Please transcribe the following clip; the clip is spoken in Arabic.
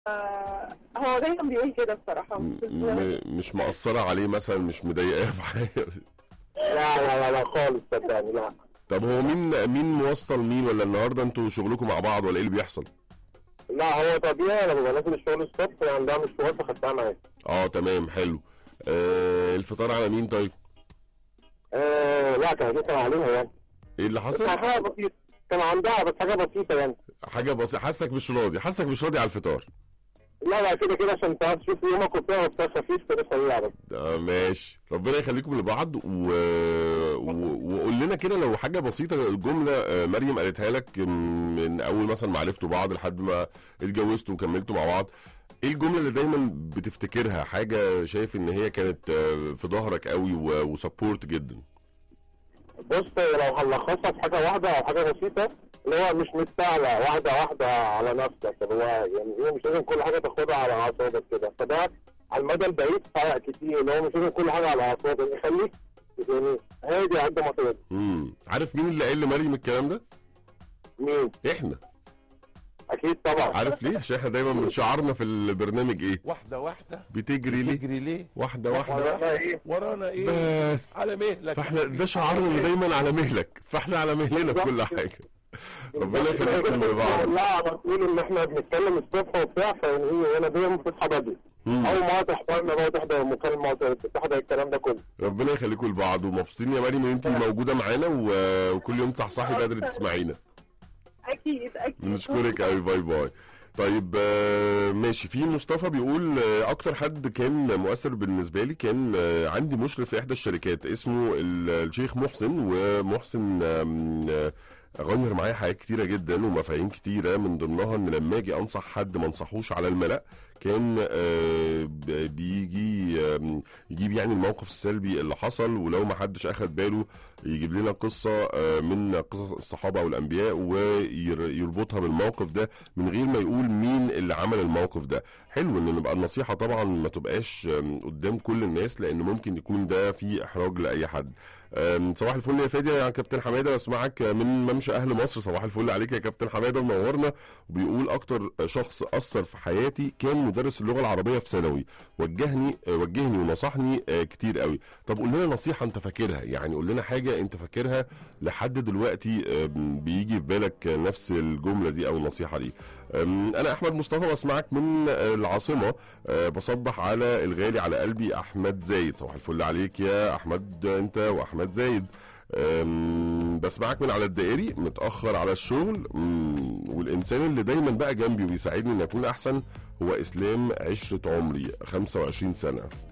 هو دايما بيقول كده بصراحة. مش مأثرة عليه مثلا، مش مضايقاه في حاجة؟ لا لا لا لا خالص صدقني لا. طب هو مين موصل مين، ولا النهارده انتوا شغلكم مع بعض، ولا ايه اللي بيحصل؟ لا هو طبيعي، انا ببقى نازل الشغل الصبح عندها مشوار فخدتها معايا. تمام حلو. الفطار على مين طيب؟ لا كان هتسأل عليها يعني. ايه اللي بس حصل؟ حاجة بسيطة كان عندها، بس حاجة بسيطة يعني. حاجة بسيطة. حاسك مش راضي على الفطار. لا لا كده كده عشان تعرف تشوف يومك وبتاع خفيف كده سريع بس. ماشي، ربنا يخليكم لبعض وقول لنا كده لو حاجة بسيطة، جملة مريم قالتها لك من أول مثلا ما عرفتوا بعض لحد ما اتجوزتوا وكملتوا مع بعض. ايه الجملة اللي دايما بتفتكرها، حاجة شايف ان هي كانت في ظهرك قوي وسبورت جدا؟ بص لو هنلخصها في حاجة واحدة أو حاجة بسيطة، اللي هو مش مستاهلة واحدة واحدة على نفسك، اللي هو يعني هي مش لازم كل حاجة تاخدها على أعصابك كده، فده على المدى البعيد فرق كتير، اللي هو مش لازم كل حاجة على أعصابك، يخليك يعني هادي قد ما تقدر. عارف مين اللي قال لمريم الكلام ده؟ مين؟ احنا. أكيد طبعا. عارف ليه؟ عشان احنا دايما من شعارنا في البرنامج ايه؟ واحدة واحدة بتجري ليه؟ واحدة ورانا إيه؟ ورانا ايه؟ بس على مهلك. فاحنا ده شعارنا اللي دايما على مهلك، فاحنا على مهلنا في كل حاجة. ربنا يخليكم لبعض. لا على طول ان احنا بنتكلم الصبح وبتاع، فهي انا دايما بتصحى بدري. اول ما تحضرنا بقى تحضر المكالمه وتحضر الكلام ده كله. ربنا يخليكم لبعض، ومبسوطين يا مريم ان انت موجودة معانا وكل يوم تصحصحي بدري تسمعينا. اكيد بنشكرك قوي، باي باي. طيب ماشي. في مصطفى بيقول اكتر حد كان مؤثر بالنسبه لي كان عندي مشرف في احدى الشركات اسمه الشيخ محسن، ومحسن غير معايا حاجات كتيره جدا ومفاهيم كتيره، من ضمنها ان لما اجي انصح حد ما انصحوش على الملأ، كان بيجي يجيب يعني الموقف السلبي اللي حصل، ولو ما حدش اخد باله يجيب لنا قصة من قصص الصحابة والأنبياء ويربطها بالموقف ده من غير ما يقول مين اللي عمل الموقف ده. حلو ان نبقى النصيحة طبعا ما تبقاش قدام كل الناس، لأن ممكن يكون ده في إحراج لأي حد. صباح الفل يا فادي يا كابتن حمادة، بسمعك من ممشى أهل مصر. صباح الفل عليك يا كابتن حمادة، منورنا. وبيقول أكتر شخص أثر في حياتي كان مدرس اللغة العربية في ثانوي، وجهني ونصحني كتير قوي. طب قول لنا نصيحة أنت فاكرها، يعني قول لنا حاجة انت فاكرها لحد دلوقتي بيجي في بالك نفس الجملة دي او النصيحة دي. انا احمد مصطفى بسمعك من العاصمة، بصبح على الغالي على قلبي احمد زايد. صباح الفل عليك يا احمد انت واحمد زايد. بسمعك من على الدائري متأخر على الشغل، والإنسان اللي دايما بقى جنبي وبيساعدني إن أكون أحسن هو إسلام، عشرة عمري 25 سنة.